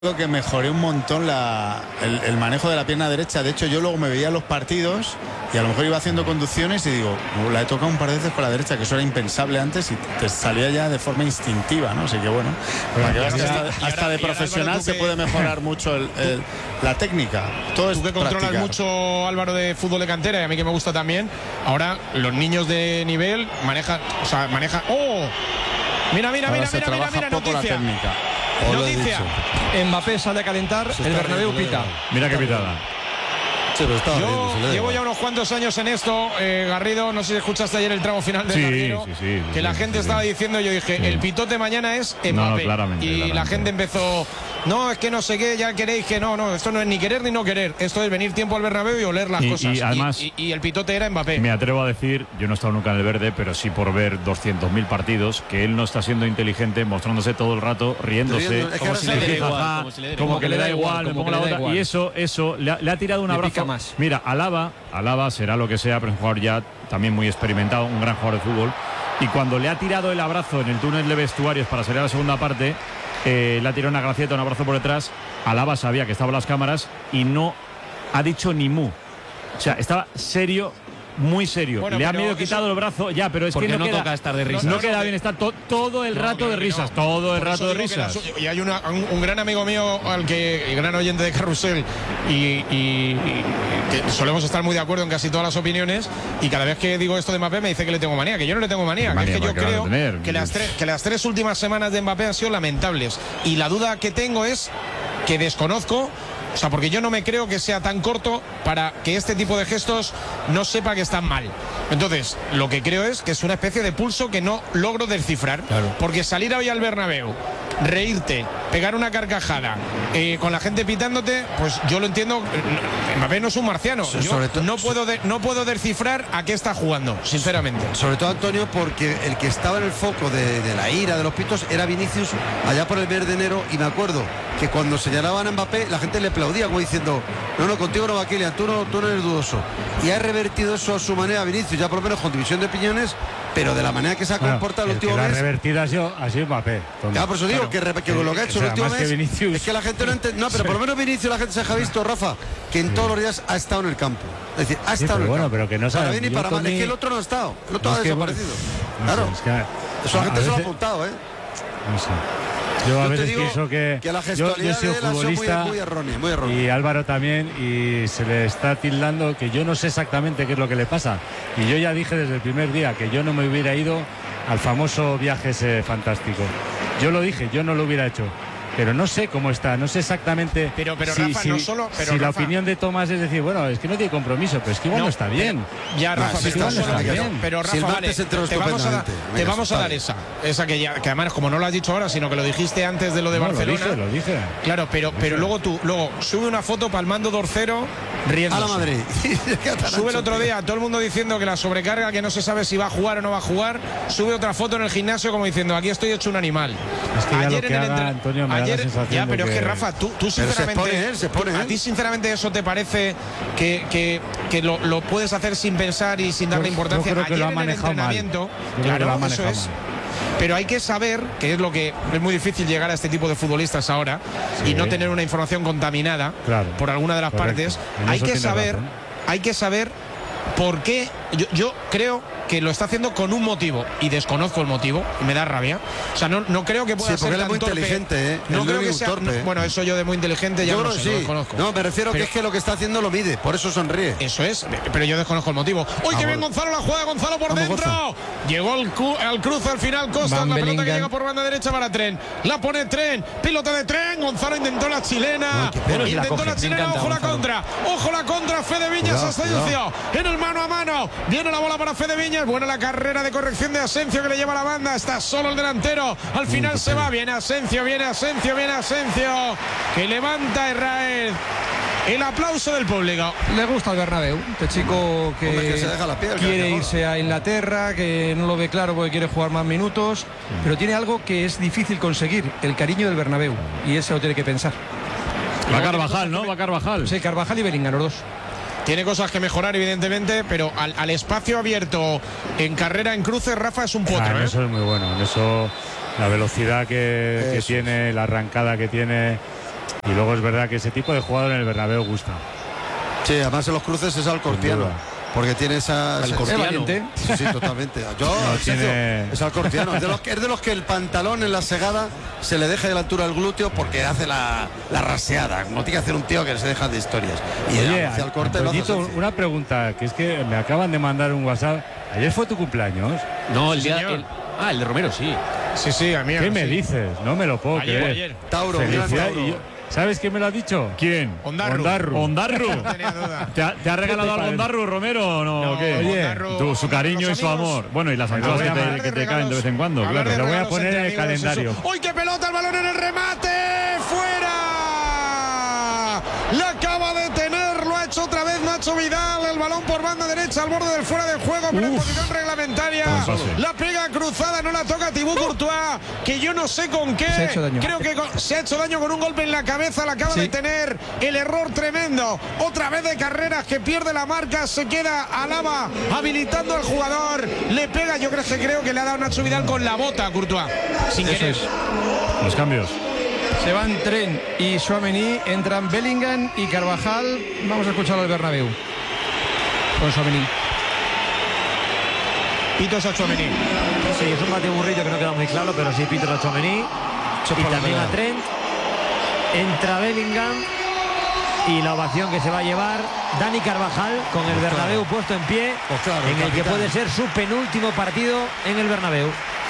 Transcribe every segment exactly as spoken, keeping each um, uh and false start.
que mejoré un montón la, el, el manejo de la pierna derecha. De hecho, yo luego me veía los partidos y a lo mejor iba haciendo conducciones y digo, oh, la he tocado un par de veces con la derecha, que eso era impensable antes y te salía ya de forma instintiva, ¿no? Así que bueno, para que veas que hasta, hasta ahora, de profesional Álvaro, se que... puede mejorar mucho el, el, la técnica. Todo tú es que controlas practicar. mucho, Álvaro, de fútbol de cantera, y a mí que me gusta también. Ahora los niños de nivel manejan, o sea, manejan. ¡Oh! Mira, mira, ahora mira, mira, mira, mira, poco noticia. La técnica. Noticia. Mbappé sale a calentar, el Bernabéu pita. Mira qué pitada. Sí, pero estaba Yo riendo, llevo ya unos cuantos años en esto, eh, Garrido, no sé si escuchaste ayer el tramo final del sí, Garrido, sí, sí, que sí, la sí, gente sí, estaba sí. diciendo, yo dije, Sí. el pitote mañana es Mbappé. No, no, claramente, y claramente. la gente empezó, no, es que no sé qué, ya queréis que no, no, esto no es ni querer ni no querer, esto es venir tiempo al Bernabéu y oler las Y- cosas. y además- y, y el pitote era Mbappé. Me atrevo a decir, yo no he estado nunca en el verde, pero sí por ver doscientos mil partidos, que él no está siendo inteligente, mostrándose todo el rato, riéndose, Riendo, es que como, ahora si sí le le da diga, igual, "Ajá", como si le da como igual. que le da igual, me como pongo que la le da otra, igual. y eso, eso, le ha, le ha tirado un Le abrazo. pica más. Mira, Alaba, Alaba será lo que sea, pero es un jugador ya también muy experimentado, un gran jugador de fútbol, y cuando le ha tirado el abrazo en el túnel de vestuarios para salir a la segunda parte, eh, le ha tirado una gracieta, un abrazo por detrás, Alaba sabía que estaban las cámaras y no ha dicho ni mu. O sea, estaba serio, muy serio. Bueno, le ha pero medio eso- quitado el brazo, ya, pero es Porque que no, no queda, toca estar de risas. No, No, no, queda no, bien, está to- todo el No, rato claro de que risas, no. todo el Por rato eso de digo que la risas. su- y hay una- un, un gran amigo mío, al que, el gran oyente de Carrusel, y, y- y que solemos estar muy de acuerdo en casi todas las opiniones, y cada vez que digo esto de Mbappé me dice que le tengo manía, que yo no le tengo manía, que Manía, es que yo ¿para qué vas a creo tener? que las, tres, que las tres últimas semanas de Mbappé han sido lamentables, y la duda que tengo es que desconozco. O sea, porque yo no me creo que sea tan corto para que este tipo de gestos no sepa que están mal. Entonces, lo que creo es que es una especie de pulso que no logro descifrar. Claro. Porque salir hoy al Bernabéu, reírte, pegar una carcajada, eh, con la gente pitándote, pues yo lo entiendo. eh, Mbappé no es un marciano. So- Yo sobre to- no puedo de- no puedo descifrar a qué está jugando, sinceramente. Sobre todo, Antonio, porque el que estaba en el foco de, de la ira, de los pitos, era Vinicius allá por el mes de enero, y me acuerdo que cuando señalaban a Mbappé la gente le aplaudía como diciendo, no, no, contigo no va Kylian, tú no, tú no eres dudoso, y ha revertido eso a su manera Vinicius, ya por lo menos con división de opiniones, pero de la manera que se ha Bueno, comportado el el que último la ha mes. revertido ha sido, ha sido Mbappé. tonto. Ya, por eso digo Claro. que, re- que lo que ha hecho O sea, el último más que mes Vinicius. es que la gente no entiende. No, pero por lo menos Vinicius la gente se ha visto, Rafa, que en todos los días ha estado en el campo. Es decir, ha Sí, estado pero en el bueno, campo. pero que no Para sabe. bien y Yo, para mal. Tony- Es que el otro no ha estado. El otro No, ha es que, desaparecido. No Claro. sé, es que, Eso la a gente se lo ha veces- apuntado, ¿eh? no sé. Yo a Yo te veces digo pienso que, que la yo, yo he gestualidad sido de él ha sido muy, futbolista muy errónea, muy errónea. y Álvaro también, y se le está tildando que yo no sé exactamente qué es lo que le pasa. Y yo ya dije desde el primer día que yo no me hubiera ido al famoso viaje ese fantástico. Yo lo dije, yo no lo hubiera hecho. Pero no sé cómo está, no sé exactamente. Pero- pero, si, Rafa, si- no solo- pero, si la Rafa- opinión de Tomás es decir, bueno, es que no tiene compromiso, pero es que igual no, No, está bien. Ya, Rafa, Ah, sí pero, está, no está solo- bien. pero, pero, Rafa, Si el martes vale, entró te vamos a, dar- estupendamente. te Venga, vamos a está dar bien. esa, esa que, ya, que además como no lo has dicho ahora, sino que lo dijiste antes de lo de No, Barcelona. Lo dije, lo dije. Claro, pero, pero luego tú, luego sube una foto palmando Dorcero riendo. A la Madrid. Sube el otro día, todo el mundo diciendo que la sobrecarga, que no se sabe si va a jugar o no va a jugar. Sube otra foto en el gimnasio como diciendo, aquí estoy hecho un animal. Es que ya lo que en el haga, entre- Antonio, me da la ayer, sensación ya, de pero es que que- Rafa, tú, tú Pero se sinceramente, expone él, se expone a él. ti sinceramente eso te parece que, que, que lo, lo puedes hacer sin pensar y sin darle Yo- importancia. yo creo que Ayer lo ha en el manejado mal. entrenamiento, Yo creo que claro, lo ha eso manejado es. mal. Pero hay que saber, que es lo que es muy difícil llegar a este tipo de futbolistas ahora, Sí. y no tener una información contaminada Claro. por alguna de las Correcto. partes. En Hay eso que tiene saber, razón. hay que saber por qué. Yo, yo creo que lo está haciendo con un motivo y desconozco el motivo y me da rabia. O sea, no, no creo que pueda Sí, porque ser él es tan muy torpe. inteligente, ¿eh? No Él creo no es que un sea. torpe, no, ¿eh? bueno, eso yo de muy inteligente ya Yo no creo sé, que lo sí. desconozco. No, me refiero Pero- que es que lo que está haciendo lo mide, por eso sonríe. Eso es, pero yo desconozco el motivo. ¡Uy, qué bien Gonzalo la juega! ¡Gonzalo por Vamos, dentro! Gozo. Llegó el, cu- el cruce al final, Costa, Van la pelota que Bellingham. llega por banda derecha para Tren. La pone Tren, pilota de Tren. Gonzalo intentó la chilena. Ay, qué pena. Y la intentó coge. la Me chilena, encanta ojo la Gonzalo. contra. Ojo la contra, Fede Viñas, Cuidado, Asensio. En el mano a mano. Viene la bola para Fede Viñas. Buena la carrera de corrección de Asensio que le lleva la banda. Está solo el delantero. Al final se va. Viene Asensio, viene Asensio, viene Asensio. Que levanta a Israel. El aplauso del público. Le gusta el Bernabéu, este chico que, Hombre, que se deja la piel, que quiere acaba. irse a Inglaterra, que no lo ve claro porque quiere jugar más minutos, pero tiene algo que es difícil conseguir, el cariño del Bernabéu, y ese lo tiene que pensar. Va Carvajal, ¿no? Va Carvajal. Sí, Carvajal y Bellingham, los dos. Tiene cosas que mejorar, evidentemente, pero al, al espacio abierto en carrera en cruces, Rafa es un Ah, potro, en ¿eh? eso es muy bueno. En eso, la velocidad que, que Eso tiene, la arrancada que tiene, Y luego es verdad que ese tipo de jugador en el Bernabéu gusta. Sí, además en los cruces es alcortiano. Porque tiene esa... Es valiente. Sí, sí, totalmente. Yo, No, Sergio, tiene- es alcortiano. Es de, los que, es de los que el pantalón en la segada se le deja de la altura del glúteo porque hace la, la raseada. Como tiene que hacer un tío que se deja de historias. Y Oye, hacia el corte lo hace Antoñito, sencillo. una pregunta, que es que me acaban de mandar un WhatsApp. Ayer fue tu cumpleaños. No, el día. Señor. el- ah, el de Romero, sí. Sí, sí, a mí. ¿Qué me sí. dices? No me lo puedo Ayer, creer. ayer. Tauro, gran Felicidades. Tauro. Y yo- ¿Sabes quién me lo ha dicho? ¿Quién? Ondarru. Ondarru. ¿Ondarru? No tenía duda. ¿Te ha, te ha regalado te algo parece? Ondarru, Romero, o no? No, ¿O qué? Oye, Ondarru- Tú, su cariño los y su amigos- amor. Bueno, y las Pero anchoas voy que a te, hablar que te caen de vez en cuando, Hablar claro. de Lo voy a regalos poner entre en el amigos, calendario. eso. ¡Uy, qué pelota! El balón en el remate. ¡Fuera! La acaba de tener, lo ha hecho otra vez Nacho Vidal. El balón por banda derecha al borde del fuera de juego, pero en Uf. posición reglamentaria. Buen pase. La pega cruzada, no la toca Thibaut Courtois, que yo no sé con qué. Se ha hecho daño. Creo que con- se ha hecho daño con un golpe en la cabeza. La acaba Sí. de tener. El error tremendo. Otra vez de Carreras que pierde la marca. Se queda Alaba habilitando al jugador. Le pega, yo creo que creo que le ha dado Nacho Vidal con la bota a Courtois. Sin Eso querer. es. Los cambios. Se van Trent y Tchouaméni, entran Bellingham y Carvajal. Vamos a escucharlo al Bernabéu. Con Tchouaméni. Pitos a Tchouaméni. Sí, es un Mateo Burrillo que no queda muy claro, pero sí Peter a Tchouaméni y también a Trent. Entra Bellingham y la ovación que se va a llevar Dani Carvajal con el Bernabéu puesto en pie, Pues claro, en el que capitán. puede ser su penúltimo partido en el Bernabéu.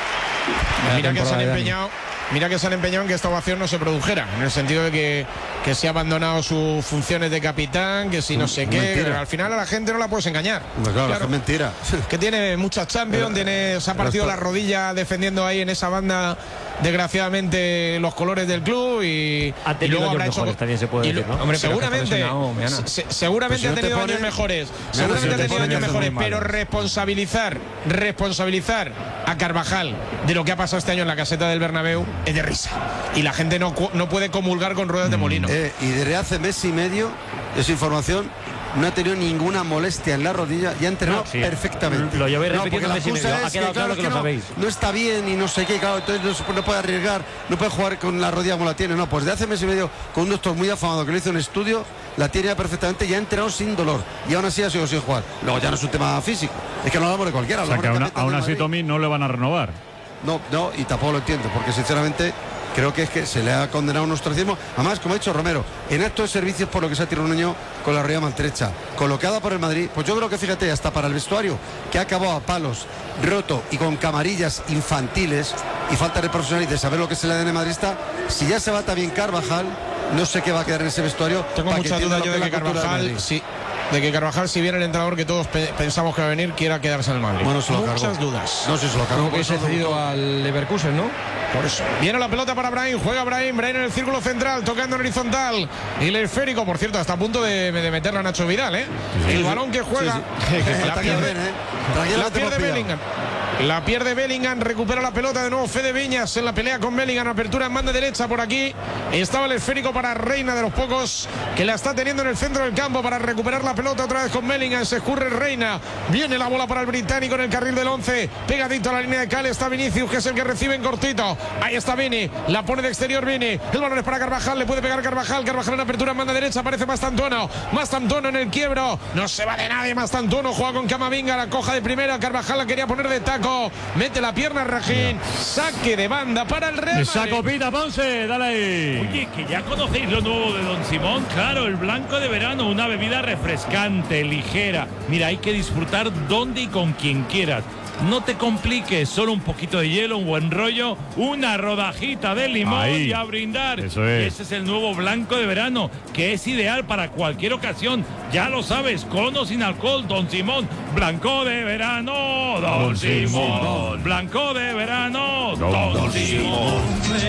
Mira que se han temporada de Dani. empeñado. Mira que se han empeñado en que esta ovación no se produjera, en el sentido de que, que se ha abandonado sus funciones de capitán, que si no sé qué, Mentira. pero al final a la gente no la puedes engañar. Hombre, claro, Claro. es mentira. Que tiene muchas Champions, tiene, se ha pero partido esto- la rodilla defendiendo ahí en esa banda, desgraciadamente, los colores del club y, Ha y tenido luego años habrá hecho. mejores, también se puede y lo- decir, ¿no? Hombre, Pero que está seguramente, lesionado, Meana. se- seguramente Pues si ha no te tenido pone- años mejores. Meana, Seguramente si no ha te tenido pone años hace mejores, muy pero malos. responsabilizar, responsabilizar a Carvajal de lo que ha pasado este año en la caseta del Bernabéu es de risa. Y la gente no, cu- no puede comulgar con ruedas de molino. Eh, y desde hace mes y medio, esa información, no ha tenido ninguna molestia en la rodilla y ha entrenado No, sí. perfectamente. Lo lleváis No, repitiendo porque la mes y excusa medio. Ha es quedado claro que es lo no, sabéis. no está bien y no sé qué, claro, entonces no, se- no puede arriesgar, no puede jugar con la rodilla como la tiene. No, pues de hace mes y medio, con un doctor muy afamado que le hizo un estudio, la tiene ya perfectamente y ha entrenado sin dolor. Y aún así ha sido sin jugar. Luego ya no es un tema físico, es que no hablamos de cualquiera. O sea, hablamos que del aún, capitán aún del así Madrid. Tommy no le van a renovar. No, no, y tampoco lo entiendo, porque sinceramente creo que es que se le ha condenado un ostracismo. Además, como ha dicho Romero, en acto de servicios por lo que se ha tirado un año con la rodilla maltrecha, colocada por el Madrid, pues yo creo que fíjate, hasta para el vestuario, que ha acabado a palos, roto y con camarillas infantiles, y falta de profesional y de saber lo que se le da en el madridista, si ya se va también Carvajal, no sé qué va a quedar en ese vestuario. Tengo para que muchas entienda dudas lo yo de es que la cultura del Carvajal, Madrid. sí, de que Carvajal, si viene el entrenador que todos pe- pensamos que va a venir, quiera quedarse en el Madrid. Bueno, se lo Muchas cargó. dudas. No sé si se lo cargó. Como por que se eso ha cedido al Leverkusen, ¿no? Por eso. Viene la pelota para Brahim, juega Brahim, Brahim en el círculo central, tocando en horizontal. Y el esférico, por cierto, está a punto de, de meterla a Nacho Vidal, ¿eh? El balón que juega. Sí, sí. La Hasta que pierde, ven, ¿eh? la Tranquilamente pierde hemos pillado. Bellingham. La pierde Bellingham, recupera la pelota de nuevo Fede Viñas en la pelea con Bellingham, apertura en banda derecha por aquí. Estaba el esférico para Reina, de los pocos que la está teniendo en el centro del campo para recuperar la pelota otra vez con Bellingham. Se escurre Reina, viene la bola para el británico en el carril del once, pegadito a la línea de Cal está Vinicius, que es el que recibe en cortito. Ahí está Vini, la pone de exterior Vini, el balón es para Carvajal, le puede pegar Carvajal, Carvajal en apertura en banda derecha, aparece Mastantuono, Mastantuono en el quiebro, no se va de nadie Mastantuono, juega con Camavinga, la coja de primera, Carvajal la quería poner de taco, mete la pierna Rajín, saque de banda para el Real Esa Madrid. copita, Ponce, dale ahí. Oye, que ya conocéis lo nuevo de Don Simón, claro, el blanco de verano, una bebida refrescante, ligera. Mira, hay que disfrutar donde y con quien quieras. No te compliques, solo un poquito de hielo, un buen rollo, una rodajita de limón Ahí. y a brindar. Eso es. Y ese es el nuevo blanco de verano, que es ideal para cualquier ocasión. Ya lo sabes, con o sin alcohol, Don Simón. Blanco de verano, Don, Don Simón. Simón. Blanco de verano, Don, Don Simón.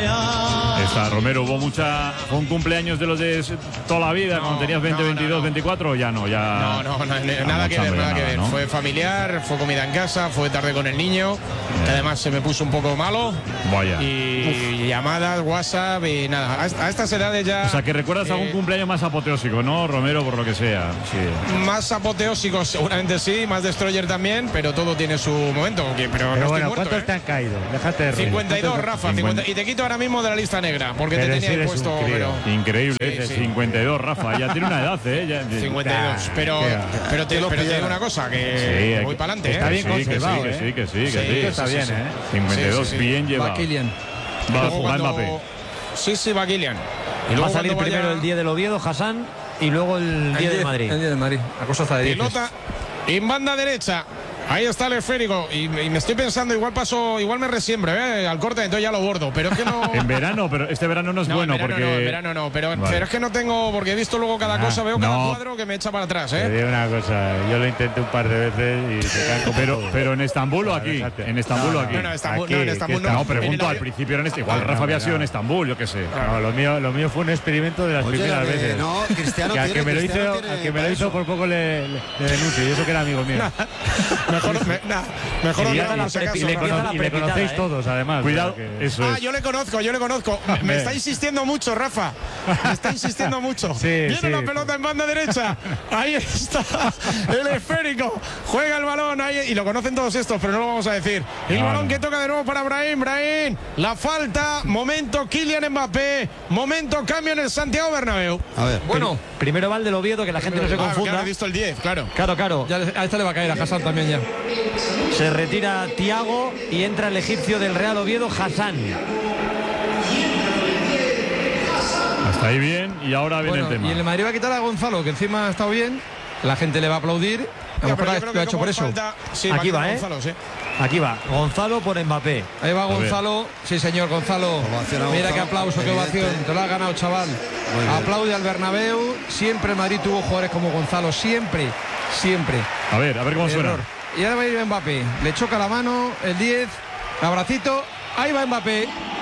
Está Romero, hubo mucha. Fue un cumpleaños de los de toda la vida, No, cuando tenías veinte, no, no, veintidós, no. veinticuatro, ya no, ya. No, no, no, nada que mucha ver, hambre, nada que nada, ver. ¿no? Fue familiar, fue comida en casa, fue tarde con el niño, que además se me puso un poco malo. Vaya. Y llamadas, WhatsApp y nada. A, est- a estas edades ya. O sea, que recuerdas eh, algún cumpleaños más apoteósico, ¿no, Romero? Por lo que sea. Sí. Más apoteósicos, seguramente sí, más más destroyer también, pero todo tiene su momento. Pero, Pero no bueno, estoy muerto, ¿cuántos ¿eh? te han caído? Déjate de reír. cincuenta y dos, ¿Cuántos- Rafa, cincuenta, y te quito ahora mismo de la lista negra, porque Pero te si tenía ahí eres puesto. un crío. Pero, Increíble, Sí, ese sí. cincuenta y dos, Rafa. Ya tiene una edad, ¿eh? Ya- cincuenta y dos. Pero, Qué va. pero, te, Que lo pero te digo pillara. una cosa, Sí, que hay voy que- para adelante. está ¿eh? bien Sí, que sí, conservado, que ¿eh? sí, que sí, que Sí, sí. Está sí, bien, sí. ¿eh? cincuenta y dos, Sí, sí, sí. bien Va llevado. Kylian. Va, Luego va cuando- Mbappé. Sí, sí, va Kylian. Y Va luego a salir cuando primero vaya- el diez del Oviedo, Hassan, y luego el diez del Madrid. El diez del Madrid. La cosa está de diez. Pilota en banda derecha. Ahí está el esférico. Y, y me estoy pensando, igual paso, igual me resiembro, ¿eh? Al corte, entonces ya lo bordo. Pero es que no. En verano, pero este verano no es No, bueno en verano porque. no, en verano no, pero, Vale. pero es que no tengo, porque he visto luego cada Ah, cosa, veo cada no. cuadro que me echa para atrás, Te ¿eh? digo una cosa, yo lo intenté un par de veces y te caen como Pero, todo. pero en Estambul o Vale, aquí. déjate. En Estambul o aquí. No, no, Estambul, Aquí, no, en que Estambul está- no. No, En pregunto, el- al principio era en este. Igual Ah, Rafa no, había no. sido en Estambul, yo qué sé. No, lo mío, lo mío fue un experimento de las Oye, primeras la de- veces. no, Cristiano que al tiene, que me lo Cristiano hizo, tiene al que me para lo hizo eso. por poco le, le, le denuncio, y eso que era amigo mío. Mejor, me, nah, mejor y, no, ya- por si y acaso, le, Rafa. cono- la y le prepitada, conocéis ¿eh? todos, además. Cuidado, o sea que- eso Ah, es. yo le conozco, yo le conozco. Me, me está insistiendo mucho, Rafa. Me está insistiendo mucho. Sí, Viene sí. la pelota en banda derecha. Ahí está el esférico. Juega el balón ahí. Y lo conocen todos estos, pero no lo vamos a decir. El No, balón no. que toca de nuevo para Brahim. Brahim. La falta. Momento Kylian Mbappé. Momento cambio en el Santiago Bernabéu. A ver. Bueno, Primero va el del Oviedo, que la gente no se Ah, que confunda. ahora he visto el diez, claro. Claro, claro. ya le- a esta le va a caer a Hassan también ya. Se retira Tiago y entra el egipcio del Real Oviedo, Hassan. Hasta ahí bien y ahora viene Bueno, el tema. y el Madrid va a quitar a Gonzalo, que encima ha estado bien. La gente le va a aplaudir. A lo Ya, mejor pero ha- yo creo lo que ha hecho como por eso. falta- sí, Aquí va a va, quitar ¿eh? Gonzalo, sí. Aquí va, Gonzalo por Mbappé. Ahí va ver. Gonzalo. Sí, señor Gonzalo. Ovación a Mira Gonzalo, qué aplauso, qué evidente. ovación. Te lo has ganado, chaval. bien. Aplaude al Bernabéu. Siempre el Madrid tuvo jugadores como Gonzalo. Siempre, siempre. A ver, a ver cómo suena. Error. Y ahora va a ir Mbappé. Le choca la mano, el diez. Abracito. Ahí va Mbappé.